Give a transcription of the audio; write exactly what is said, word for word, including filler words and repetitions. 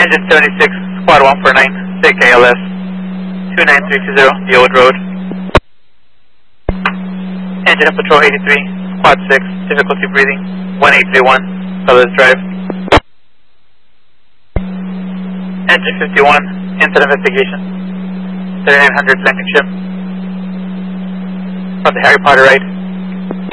Engine seventy-six, squad one four nine, take K L S, two nine three two zero, the old road. Engine up patrol eighty-three, squad six, difficulty breathing, one eight three one, Fellows Drive. Engine fifty-one, incident investigation, thirty-nine hundred landing ship. From the Harry Potter ride.